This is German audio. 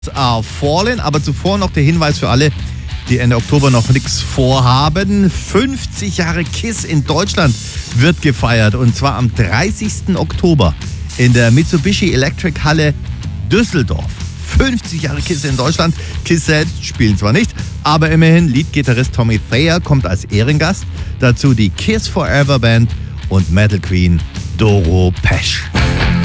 Are Fallen, aber zuvor noch der Hinweis für alle, die Ende Oktober noch nichts vorhaben. 50 Jahre KISS in Deutschland wird gefeiert und zwar am 30. Oktober in der Mitsubishi Electric Halle Düsseldorf. 50 Jahre KISS in Deutschland. KISS selbst spielen zwar nicht, aber immerhin Leadgitarrist Tommy Thayer kommt als Ehrengast. Dazu die KISS Forever Band und Metal Queen Doro Pesch.